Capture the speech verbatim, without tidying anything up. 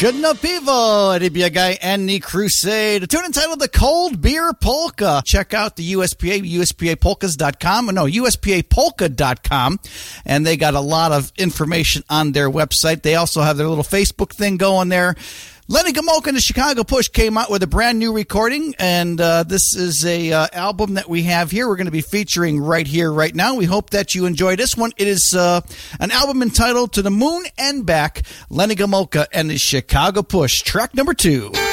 Shouldn't Pivo, Guy and the Crusade. A tune entitled The Cold Beer Polka. Check out the U S P A, U S P A polkas dot com. No, U S P A polka dot com. And they got a lot of information on their website. They also have their little Facebook thing going there. Lenny Gomulka and the Chicago Push came out with a brand new recording, and uh, this is a uh, album that we have here. We're going to be featuring right here, right now. We hope that you enjoy this one. It is uh, an album entitled To the Moon and Back, Lenny Gomulka and the Chicago Push, track number two.